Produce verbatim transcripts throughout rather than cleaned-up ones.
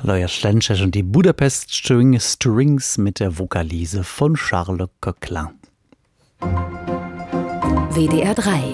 Loja Schlenschech und die Budapest String Strings mit der Vokalise von Charles Coquelin. W D R drei.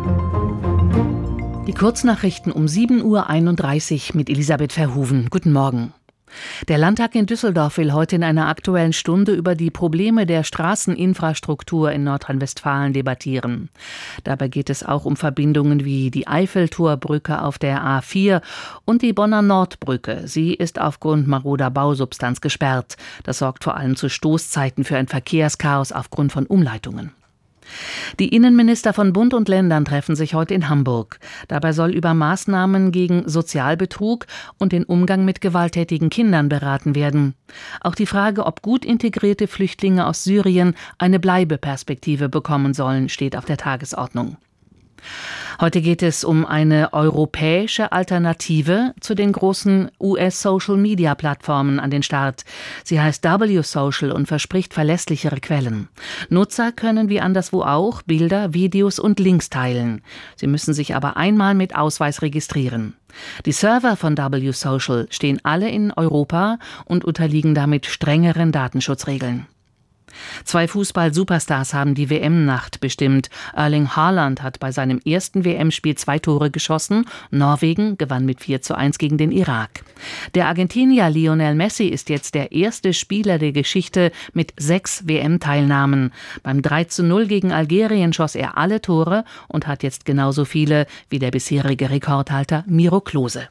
Die Kurznachrichten um sieben Uhr einunddreißig mit Elisabeth Verhoeven. Guten Morgen. Der Landtag in Düsseldorf will heute in einer Aktuellen Stunde über die Probleme der Straßeninfrastruktur in Nordrhein-Westfalen debattieren. Dabei geht es auch um Verbindungen wie die Eiffeltorbrücke auf der A vier und die Bonner Nordbrücke. Sie ist aufgrund maroder Bausubstanz gesperrt. Das sorgt vor allem zu Stoßzeiten für ein Verkehrschaos aufgrund von Umleitungen. Die Innenminister von Bund und Ländern treffen sich heute in Hamburg. Dabei soll über Maßnahmen gegen Sozialbetrug und den Umgang mit gewalttätigen Kindern beraten werden. Auch die Frage, ob gut integrierte Flüchtlinge aus Syrien eine Bleibeperspektive bekommen sollen, steht auf der Tagesordnung. Heute geht es um eine europäische Alternative zu den großen U S-Social-Media-Plattformen an den Start. Sie heißt W Social und verspricht verlässlichere Quellen. Nutzer können wie anderswo auch Bilder, Videos und Links teilen. Sie müssen sich aber einmal mit Ausweis registrieren. Die Server von W Social stehen alle in Europa und unterliegen damit strengeren Datenschutzregeln. Zwei Fußball-Superstars haben die W M-Nacht bestimmt. Erling Haaland hat bei seinem ersten W M-Spiel zwei Tore geschossen. Norwegen gewann mit vier zu eins gegen den Irak. Der Argentinier Lionel Messi ist jetzt der erste Spieler der Geschichte mit sechs W M-Teilnahmen. Beim drei zu null gegen Algerien schoss er alle Tore und hat jetzt genauso viele wie der bisherige Rekordhalter Miro Klose.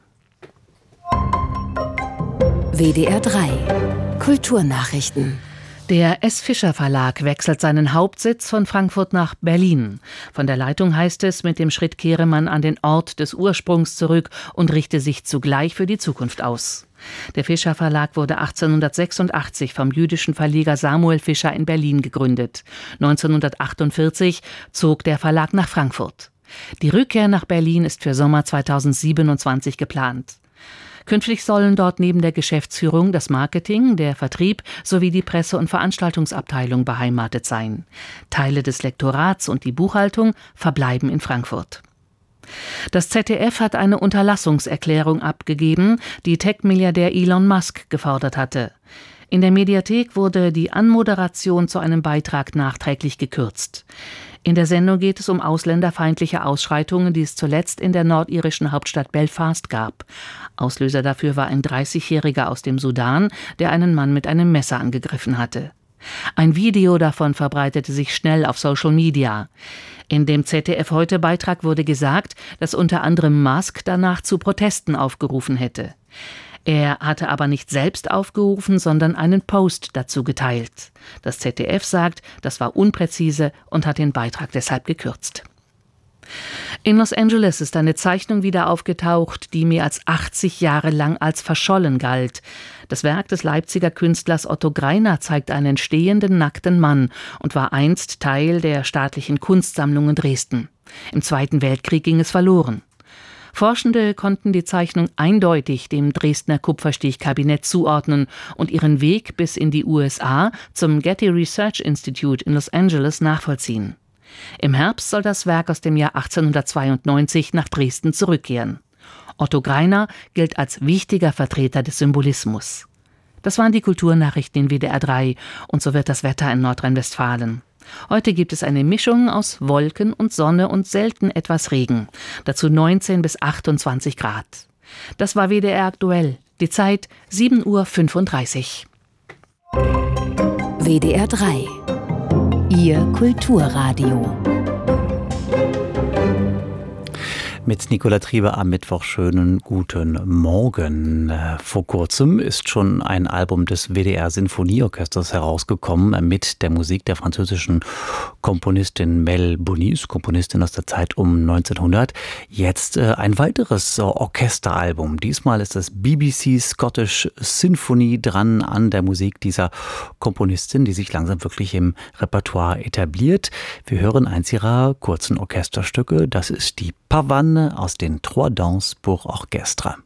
W D R drei. Kulturnachrichten. Der S. Fischer Verlag wechselt seinen Hauptsitz von Frankfurt nach Berlin. Von der Leitung heißt es, mit dem Schritt kehre man an den Ort des Ursprungs zurück und richte sich zugleich für die Zukunft aus. Der Fischer Verlag wurde achtzehnhundertsechsundachtzig vom jüdischen Verleger Samuel Fischer in Berlin gegründet. neunzehnhundertachtundvierzig zog der Verlag nach Frankfurt. Die Rückkehr nach Berlin ist für Sommer zweitausendsiebenundzwanzig geplant. Künftig sollen dort neben der Geschäftsführung das Marketing, der Vertrieb sowie die Presse- und Veranstaltungsabteilung beheimatet sein. Teile des Lektorats und die Buchhaltung verbleiben in Frankfurt. Das Z D F hat eine Unterlassungserklärung abgegeben, die Tech-Milliardär Elon Musk gefordert hatte. In der Mediathek wurde die Anmoderation zu einem Beitrag nachträglich gekürzt. In der Sendung geht es um ausländerfeindliche Ausschreitungen, die es zuletzt in der nordirischen Hauptstadt Belfast gab. Auslöser dafür war ein dreißigjähriger aus dem Sudan, der einen Mann mit einem Messer angegriffen hatte. Ein Video davon verbreitete sich schnell auf Social Media. In dem Z D F-Heute-Beitrag wurde gesagt, dass unter anderem Musk danach zu Protesten aufgerufen hätte. Er hatte aber nicht selbst aufgerufen, sondern einen Post dazu geteilt. Das Z D F sagt, das war unpräzise und hat den Beitrag deshalb gekürzt. In Los Angeles ist eine Zeichnung wieder aufgetaucht, die mehr als achtzig Jahre lang als verschollen galt. Das Werk des Leipziger Künstlers Otto Greiner zeigt einen stehenden, nackten Mann und war einst Teil der staatlichen Kunstsammlung in Dresden. Im Zweiten Weltkrieg ging es verloren. Forschende konnten die Zeichnung eindeutig dem Dresdner Kupferstichkabinett zuordnen und ihren Weg bis in die U S A zum Getty Research Institute in Los Angeles nachvollziehen. Im Herbst soll das Werk aus dem Jahr achtzehnhundertzweiundneunzig nach Dresden zurückkehren. Otto Greiner gilt als wichtiger Vertreter des Symbolismus. Das waren die Kulturnachrichten in W D R drei und so wird das Wetter in Nordrhein-Westfalen. Heute gibt es eine Mischung aus Wolken und Sonne und selten etwas Regen. Dazu neunzehn bis achtundzwanzig Grad. Das war W D R aktuell. Die Zeit sieben Uhr fünfunddreißig. W D R drei. Ihr Kulturradio. Mit Nicola Trieber am Mittwoch schönen guten Morgen. Vor kurzem ist schon ein Album des W D R Sinfonieorchesters herausgekommen mit der Musik der französischen Komponistin Mel Bonis, Komponistin aus der Zeit um neunzehnhundert. Jetzt ein weiteres Orchesteralbum. Diesmal ist das B B C Scottish Symphony dran an der Musik dieser Komponistin, die sich langsam wirklich im Repertoire etabliert. Wir hören eins ihrer kurzen Orchesterstücke. Das ist die Pavane aus den Trois Danses pour Orchestre.